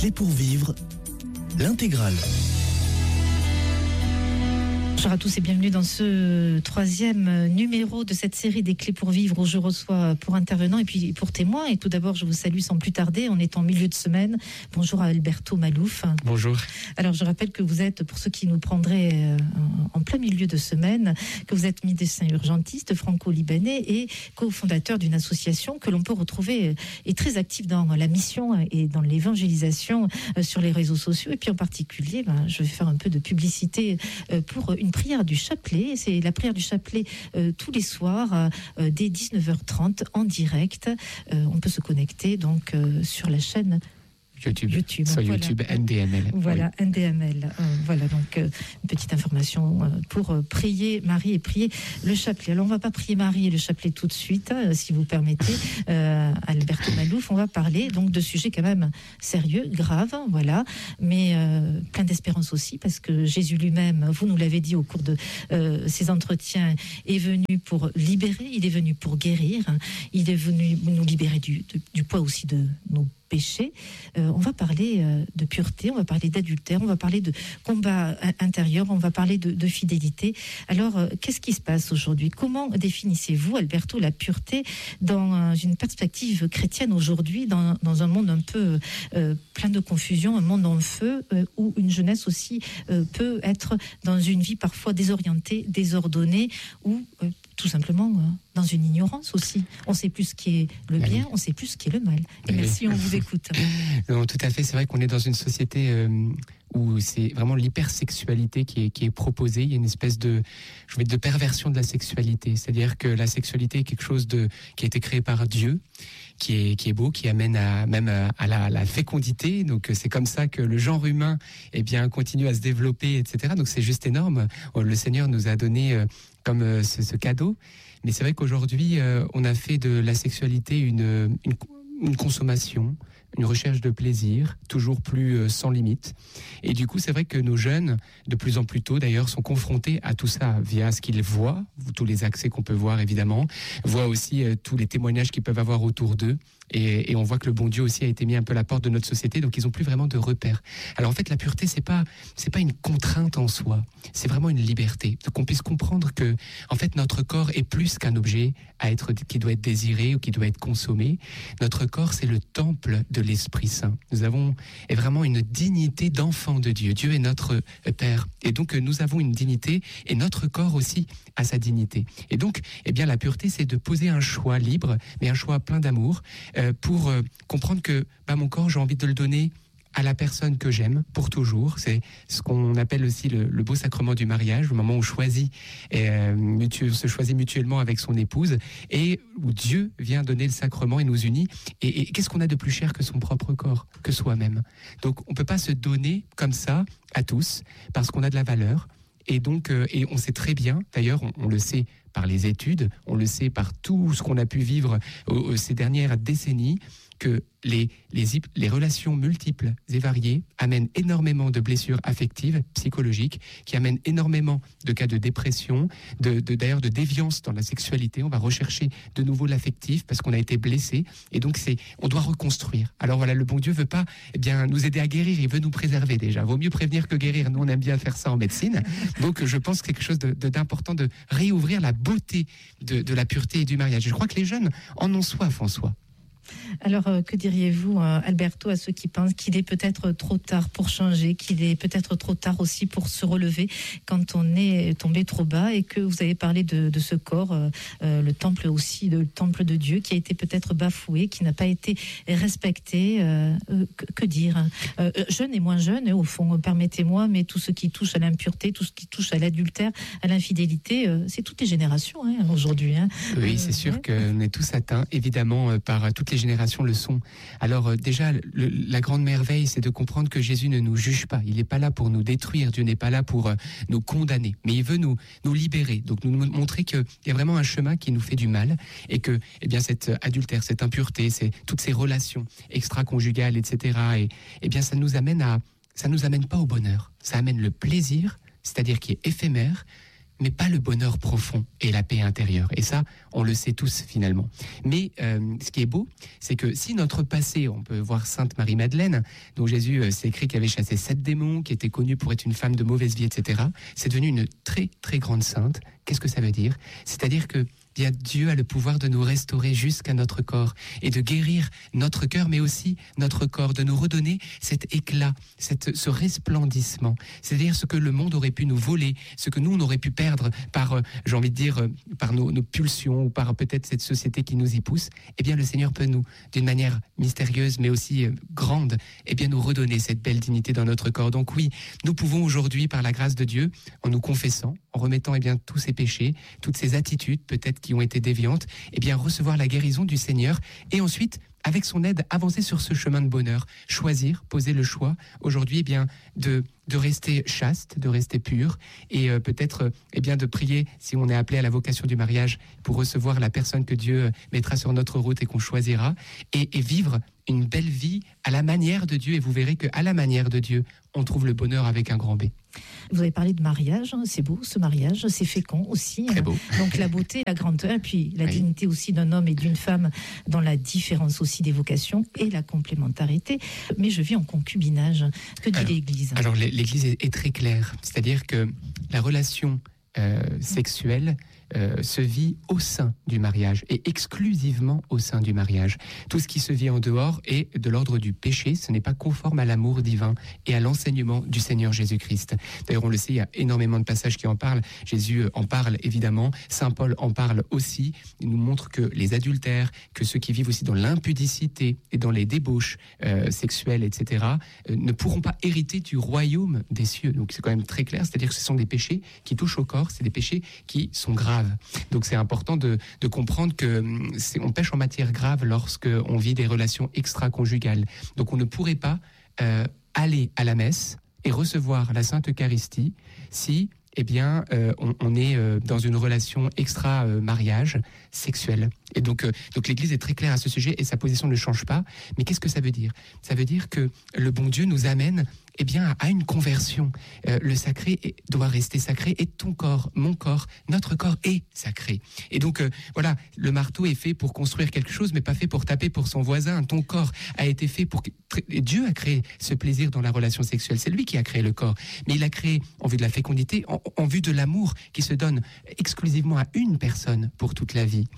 Clés pour vivre, l'intégrale. Bonjour à tous et bienvenue dans ce 3e numéro de cette série des Clés pour vivre où je reçois pour intervenants et puis pour témoins. Et tout d'abord, je vous salue sans plus tarder. On est en milieu de semaine. Bonjour à Alberto Malouf. Bonjour. Alors, je rappelle que vous êtes, pour ceux qui nous prendraient en plein milieu de semaine, que vous êtes médecin urgentiste franco-libanais et cofondateur d'une association que l'on peut retrouver et très active dans la mission et dans l'évangélisation sur les réseaux sociaux. Et puis en particulier, je vais faire un peu de publicité pour une prière du chapelet. C'est la prière du chapelet tous les soirs dès 19h30 en direct. On peut se connecter donc sur la chaîne YouTube. Sur voilà. YouTube, NDML. Voilà, oui. NDML. Voilà, donc une petite information pour prier Marie et prier le chapelet. Alors, on ne va pas prier Marie et le chapelet tout de suite, si vous permettez. Alberto Malouf, on va parler donc de sujets quand même sérieux, graves, voilà, mais plein d'espérance aussi, parce que Jésus lui-même, vous nous l'avez dit au cours de ces entretiens, est venu pour libérer, il est venu pour guérir, il est venu nous libérer du poids aussi de nos péché. On va parler de pureté, on va parler d'adultère, on va parler de combat intérieur, on va parler de fidélité. Alors, qu'est-ce qui se passe aujourd'hui? Comment définissez-vous, Alberto, la pureté dans une perspective chrétienne aujourd'hui, dans un monde un peu plein de confusion, un monde en feu, où une jeunesse aussi peut être dans une vie parfois désorientée, désordonnée, ou tout simplement dans une ignorance aussi. On ne sait plus ce qui est le bien, on ne sait plus ce qui est le mal. Et merci, on vous écoute. Non, tout à fait, c'est vrai qu'on est dans une société où c'est vraiment l'hypersexualité qui est proposée. Il y a une espèce de perversion de la sexualité. C'est-à-dire que la sexualité est quelque chose qui a été créé par Dieu, qui est beau, qui amène à la fécondité. Donc c'est comme ça que le genre humain continue à se développer, etc. Donc c'est juste énorme. Le Seigneur nous a donné comme ce cadeau. Mais c'est vrai qu'aujourd'hui, on a fait de la sexualité une consommation, une recherche de plaisir, toujours plus sans limite. Et du coup, c'est vrai que nos jeunes, de plus en plus tôt d'ailleurs, sont confrontés à tout ça via ce qu'ils voient, tous les accès qu'on peut voir évidemment, voient aussi tous les témoignages qu'ils peuvent avoir autour d'eux. Et on voit que le bon Dieu aussi a été mis un peu à la porte de notre société, donc ils n'ont plus vraiment de repères. Alors en fait, la pureté, c'est pas une contrainte en soi, c'est vraiment une liberté. Donc on puisse comprendre que, en fait, notre corps est plus qu'un objet qui doit être désiré ou qui doit être consommé. Notre corps, c'est le temple de l'Esprit Saint. Nous avons vraiment une dignité d'enfant de Dieu. Dieu est notre Père. Et donc nous avons une dignité et notre corps aussi a sa dignité. Et donc, la pureté, c'est de poser un choix libre, mais un choix plein d'amour, pour comprendre que mon corps, j'ai envie de le donner à la personne que j'aime pour toujours. C'est ce qu'on appelle aussi le beau sacrement du mariage, le moment où on se choisit mutuellement avec son épouse et où Dieu vient donner le sacrement et nous unit. Et qu'est-ce qu'on a de plus cher que son propre corps, que soi-même? Donc on ne peut pas se donner comme ça à tous parce qu'on a de la valeur. Et donc, et on sait très bien, d'ailleurs, on le sait par les études, on le sait par tout ce qu'on a pu vivre ces dernières décennies, que les relations multiples et variées amènent énormément de blessures affectives, psychologiques, qui amènent énormément de cas de dépression, d'ailleurs de déviance dans la sexualité. On va rechercher de nouveau l'affectif parce qu'on a été blessé. Et donc, on doit reconstruire. Alors voilà, le bon Dieu veut pas nous aider à guérir, il veut nous préserver déjà. Vaut mieux prévenir que guérir. Nous, on aime bien faire ça en médecine. Donc, je pense que c'est quelque chose d'important de réouvrir la beauté de la pureté et du mariage. Je crois que les jeunes en ont soif en soi. Alors, que diriez-vous, Alberto, à ceux qui pensent qu'il est peut-être trop tard pour changer, qu'il est peut-être trop tard aussi pour se relever quand on est tombé trop bas, et que vous avez parlé de ce corps, le temple aussi, le temple de Dieu, qui a été peut-être bafoué, qui n'a pas été respecté. Que dire? Jeunes et moins jeunes, au fond, permettez-moi, mais tout ce qui touche à l'impureté, tout ce qui touche à l'adultère, à l'infidélité, c'est toutes les générations aujourd'hui. Oui, c'est sûr qu'on est tous atteints, évidemment, par toutes les générations le sont. Alors déjà, la grande merveille, c'est de comprendre que Jésus ne nous juge pas. Il n'est pas là pour nous détruire. Dieu n'est pas là pour nous condamner. Mais il veut nous libérer. Donc nous montrer qu'il y a vraiment un chemin qui nous fait du mal et que cet adultère, cette impureté, toutes ces relations extra-conjugales, etc. Et ça nous amène pas au bonheur. Ça amène le plaisir, c'est-à-dire qui est éphémère, mais pas le bonheur profond et la paix intérieure. Et ça, on le sait tous finalement. Mais ce qui est beau, c'est que si notre passé, on peut voir Sainte Marie-Madeleine, dont Jésus s'est écrit qu'elle avait chassé 7 démons, qui était connue pour être une femme de mauvaise vie, etc., c'est devenu une très très grande sainte. Qu'est-ce que ça veut dire ? C'est-à-dire que bien, Dieu a le pouvoir de nous restaurer jusqu'à notre corps et de guérir notre cœur, mais aussi notre corps, de nous redonner cet éclat, ce resplendissement. C'est-à-dire ce que le monde aurait pu nous voler, ce que nous, on aurait pu perdre par, j'ai envie de dire, par nos pulsions ou par peut-être cette société qui nous y pousse. Eh bien, le Seigneur peut nous, d'une manière mystérieuse, mais aussi grande, eh bien, nous redonner cette belle dignité dans notre corps. Donc oui, nous pouvons aujourd'hui, par la grâce de Dieu, en nous confessant, en remettant eh bien, tous ces péchés, toutes ces attitudes peut-être qui ont été déviantes, eh bien recevoir la guérison du Seigneur et ensuite, avec son aide, avancer sur ce chemin de bonheur, choisir, poser le choix aujourd'hui eh bien de rester chaste, de rester pur et peut-être eh bien de prier si on est appelé à la vocation du mariage pour recevoir la personne que Dieu mettra sur notre route et qu'on choisira et vivre une belle vie à la manière de Dieu et vous verrez qu'à la manière de Dieu, on trouve le bonheur avec un grand B. Vous avez parlé de mariage, c'est beau ce mariage, c'est fécond aussi. Très beau. Donc la beauté, la grandeur, et puis la dignité aussi d'un homme et d'une femme dans la différence aussi des vocations et la complémentarité. Mais je vis en concubinage. Que dit l'Église ? Alors l'Église est très claire, c'est-à-dire que la relation sexuelle se vit au sein du mariage et exclusivement au sein du mariage. Tout ce qui se vit en dehors est de l'ordre du péché, ce n'est pas conforme à l'amour divin et à l'enseignement du Seigneur Jésus-Christ. D'ailleurs, on le sait, il y a énormément de passages qui en parlent. Jésus en parle évidemment, Saint Paul en parle aussi. Il nous montre que les adultères, que ceux qui vivent aussi dans l'impudicité et dans les débauches sexuelles, etc., ne pourront pas hériter du royaume des cieux. Donc c'est quand même très clair, c'est-à-dire que ce sont des péchés qui touchent au corps, c'est des péchés qui sont graves. Donc c'est important de comprendre qu'on pêche en matière grave lorsqu'on vit des relations extra-conjugales. Donc on ne pourrait pas aller à la messe et recevoir la Sainte Eucharistie si eh bien, on est dans une relation extra-mariage sexuelle. Et donc l'Église est très claire à ce sujet et sa position ne change pas. Mais qu'est-ce que ça veut dire ? Ça veut dire que le bon Dieu nous amène eh bien, à une conversion. Le sacré doit rester sacré et ton corps, mon corps, notre corps est sacré. Et donc, voilà, le marteau est fait pour construire quelque chose, mais pas fait pour taper pour son voisin. Ton corps a été fait pour... Et Dieu a créé ce plaisir dans la relation sexuelle. C'est lui qui a créé le corps. Mais il l'a créé en vue de la fécondité, en vue de l'amour qui se donne exclusivement à une personne pour toute la vie.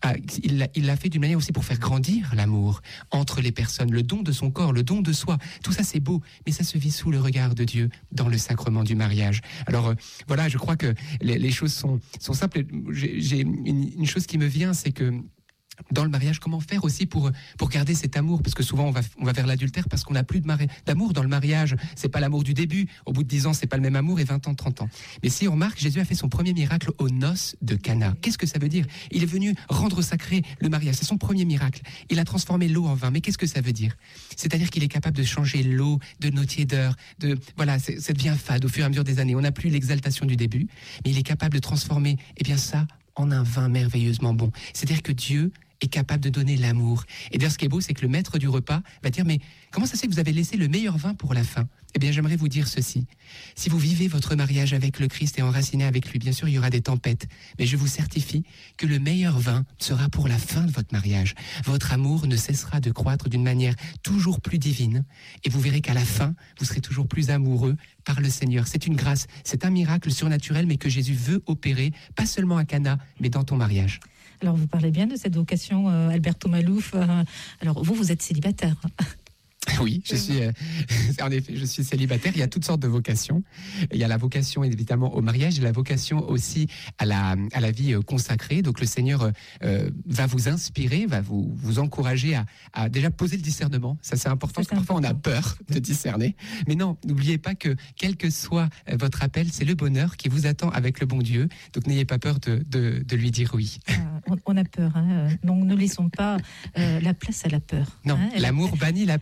Il l'a fait d'une manière aussi pour faire grandir l'amour entre les personnes, le don de son corps, le don de soi. Tout ça, c'est beau, mais ça se vit sous le regard de Dieu dans le sacrement du mariage. Alors voilà, je crois que les choses sont simples. J'ai une chose qui me vient, c'est que dans le mariage, comment faire aussi pour garder cet amour ? Parce que souvent, on va vers l'adultère parce qu'on n'a plus d'amour dans le mariage. C'est pas l'amour du début. Au bout de 10 ans, c'est pas le même amour et 20 ans, 30 ans. Mais si on remarque, Jésus a fait son premier miracle aux noces de Cana. Qu'est-ce que ça veut dire ? Il est venu rendre sacré le mariage. C'est son premier miracle. Il a transformé l'eau en vin. Mais qu'est-ce que ça veut dire ? C'est-à-dire qu'il est capable de changer l'eau de nos tiédeurs. Voilà, ça devient fade au fur et à mesure des années. On n'a plus l'exaltation du début, mais il est capable de transformer ça en un vin merveilleusement bon. C'est-à-dire que Dieu est capable de donner l'amour. Et d'ailleurs, ce qui est beau, c'est que le maître du repas va dire « Mais comment ça se fait que vous avez laissé le meilleur vin pour la fin ?» Eh bien, j'aimerais vous dire ceci. Si vous vivez votre mariage avec le Christ et enraciné avec lui, bien sûr, il y aura des tempêtes. Mais je vous certifie que le meilleur vin sera pour la fin de votre mariage. Votre amour ne cessera de croître d'une manière toujours plus divine. Et vous verrez qu'à la fin, vous serez toujours plus amoureux par le Seigneur. C'est une grâce, c'est un miracle surnaturel, mais que Jésus veut opérer, pas seulement à Cana, mais dans ton mariage. Alors, vous parlez bien de cette vocation, Alberto Malouf. Alors, vous êtes célibataire. Oui, en effet, je suis célibataire. Il y a toutes sortes de vocations. Il y a la vocation évidemment au mariage et la vocation aussi à la vie consacrée. Donc le Seigneur va vous inspirer, va vous encourager à déjà poser le discernement. Ça c'est important parce que parfois on a peur de discerner. Mais non, n'oubliez pas que quel que soit votre appel, c'est le bonheur qui vous attend avec le bon Dieu. Donc n'ayez pas peur de lui dire oui. On a peur, hein. Donc ne laissons pas la place à la peur. Non, l'amour bannit la peur. Voilà.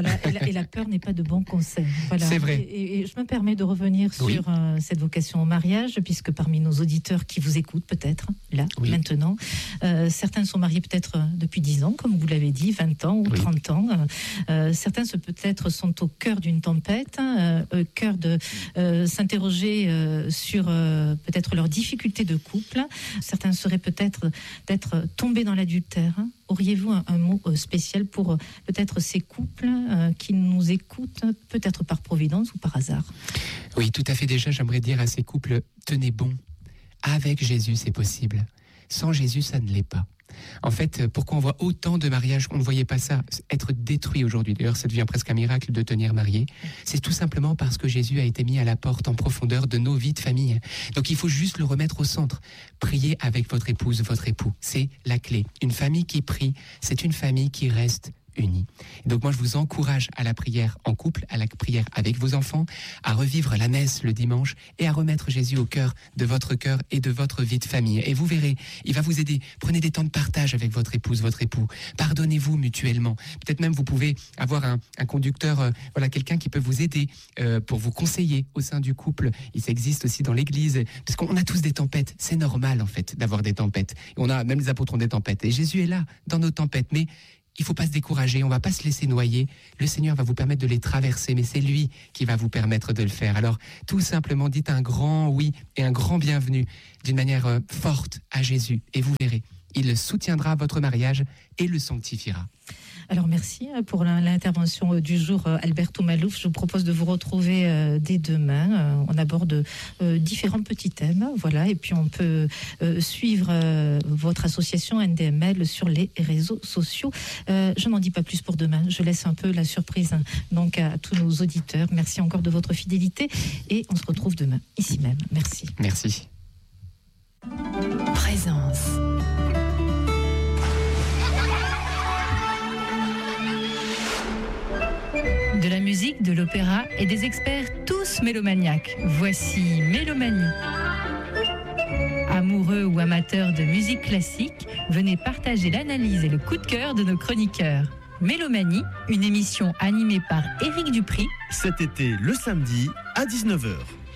Et la peur n'est pas de bon conseil. Voilà. C'est vrai. Et je me permets de revenir sur cette vocation au mariage, puisque parmi nos auditeurs qui vous écoutent peut-être, là, maintenant, certains sont mariés peut-être depuis 10 ans, comme vous l'avez dit, 20 ans ou 30 ans. Certains peut-être sont au cœur d'une tempête, au cœur de s'interroger sur peut-être leurs difficultés de couple. Certains seraient peut-être d'être tombés dans l'adultère. Auriez-vous un mot spécial pour peut-être ces couples qui nous écoutent, peut-être par providence ou par hasard? Oui, tout à fait. Déjà, j'aimerais dire à ces couples, tenez bon. Avec Jésus, c'est possible. Sans Jésus, ça ne l'est pas. En fait, pourquoi on voit autant de mariages, on ne voyait pas ça être détruit aujourd'hui. D'ailleurs, ça devient presque un miracle de tenir marié. C'est tout simplement parce que Jésus a été mis à la porte en profondeur de nos vies de famille. Donc il faut juste le remettre au centre. Priez avec votre épouse, votre époux. C'est la clé. Une famille qui prie, c'est une famille qui reste unis. Donc moi je vous encourage à la prière en couple, à la prière avec vos enfants, à revivre la messe le dimanche et à remettre Jésus au cœur de votre cœur et de votre vie de famille. Et vous verrez, il va vous aider. Prenez des temps de partage avec votre épouse, votre époux. Pardonnez-vous mutuellement. Peut-être même vous pouvez avoir un conducteur, quelqu'un qui peut vous aider pour vous conseiller au sein du couple. Il existe aussi dans l'église, parce qu'on a tous des tempêtes. C'est normal en fait d'avoir des tempêtes. Et on a même les apôtres ont des tempêtes. Et Jésus est là dans nos tempêtes. Mais il ne faut pas se décourager, on ne va pas se laisser noyer. Le Seigneur va vous permettre de les traverser, mais c'est lui qui va vous permettre de le faire. Alors, tout simplement, dites un grand oui et un grand bienvenue d'une manière forte à Jésus. Et vous verrez, il soutiendra votre mariage et le sanctifiera. Alors merci pour l'intervention du jour, Alberto Malouf. Je vous propose de vous retrouver dès demain. On aborde différents petits thèmes, voilà, et puis on peut suivre votre association NDML sur les réseaux sociaux. Je n'en dis pas plus pour demain. Je laisse un peu la surprise donc à tous nos auditeurs. Merci encore de votre fidélité et on se retrouve demain ici même. Merci. Merci. Présence. De la musique, de l'opéra et des experts tous mélomaniaques. Voici Mélomanie. Amoureux ou amateurs de musique classique, venez partager l'analyse et le coup de cœur de nos chroniqueurs. Mélomanie, une émission animée par Éric Dupry. Cet été, le samedi, à 19h.